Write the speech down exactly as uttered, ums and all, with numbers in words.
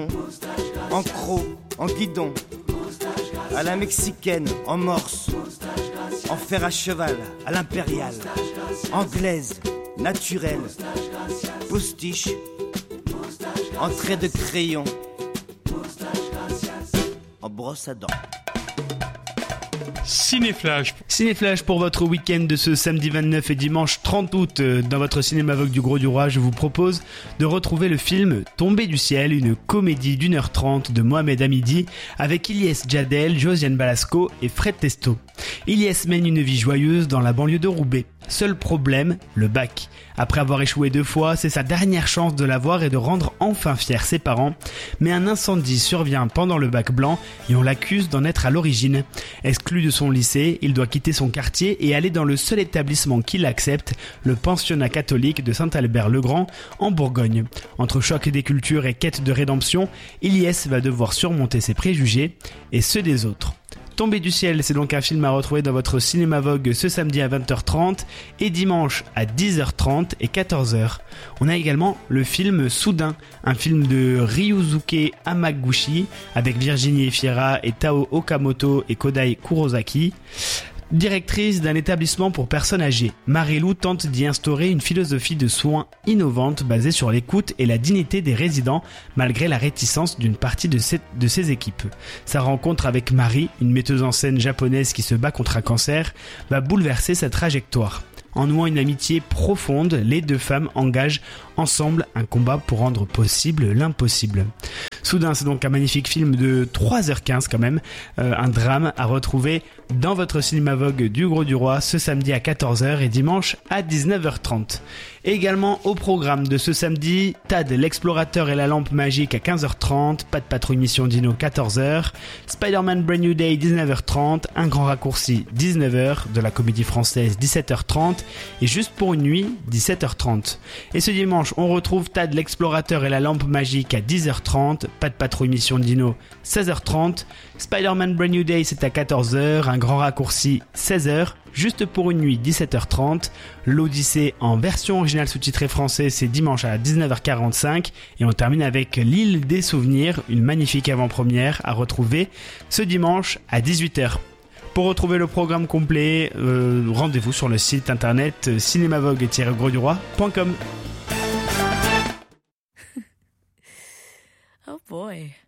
En croc, en guidon, à la mexicaine, en morse, en fer à cheval, à l'impériale, anglaise, naturelle, postiche, en trait de crayon, en brosse à dents. Cinéflash. Cinéflash pour votre week-end de ce samedi vingt-neuf et dimanche trente août. Dans votre cinéma Vogue du Gros du Roi, je vous propose de retrouver le film Tombé du ciel, une comédie d'une heure trente de Mohamed Hamidi avec Ilyes Djadel, Josiane Balasco et Fred Testo. Ilyes mène une vie joyeuse dans la banlieue de Roubaix. Seul problème, le bac. Après avoir échoué deux fois, c'est sa dernière chance de l'avoir et de rendre enfin fiers ses parents. Mais un incendie survient pendant le bac blanc et on l'accuse d'en être à l'origine. Exclu de son lycée, il doit quitter son quartier et aller dans le seul établissement qui l'accepte, le pensionnat catholique de Saint-Albert-le-Grand en Bourgogne. Entre choc des cultures et quête de rédemption, Ilyes va devoir surmonter ses préjugés et ceux des autres. Tombé du ciel, c'est donc un film à retrouver dans votre cinéma Vogue ce samedi à vingt heures trente et dimanche à dix heures trente et quatorze heures. On a également le film Soudain, un film de Ryusuke Hamaguchi avec Virginie Efira et Tao Okamoto et Kodai Kurosaki. Directrice d'un établissement pour personnes âgées, Marie-Lou tente d'y instaurer une philosophie de soins innovante basée sur l'écoute et la dignité des résidents, malgré la réticence d'une partie de ses, de ses équipes. Sa rencontre avec Marie, une metteuse en scène japonaise qui se bat contre un cancer, va bouleverser sa trajectoire. En nouant une amitié profonde, les deux femmes engagent ensemble un combat pour rendre possible l'impossible. Soudain, c'est donc un magnifique film de trois heures quinze quand même, euh, un drame à retrouver dans votre cinéma Vogue du Gros du Roi ce samedi à quatorze heures et dimanche à dix-neuf heures trente. Et également au programme de ce samedi, Tad l'explorateur et la lampe magique à quinze heures trente, Pas de patrouille mission Dino quatorze heures, Spider-Man Brand New Day dix-neuf heures trente, Un grand raccourci dix-neuf heures, de la comédie française dix-sept heures trente et Juste pour une nuit dix-sept heures trente. Et ce dimanche, on retrouve Tad l'explorateur et la lampe magique à dix heures trente, Pas de patrouille mission Dino seize heures trente, Spider-Man Brand New Day c'est à quatorze heures, Un grand raccourci seize heures, Juste pour une nuit dix-sept heures trente, l'Odyssée en version originale sous-titrée français c'est dimanche à dix-neuf heures quarante-cinq et on termine avec L'île des souvenirs, une magnifique avant-première à retrouver ce dimanche à dix-huit heures. Pour retrouver le programme complet, euh, rendez-vous sur le site internet cinémavogue tiret gros du roi point com. Oh boy.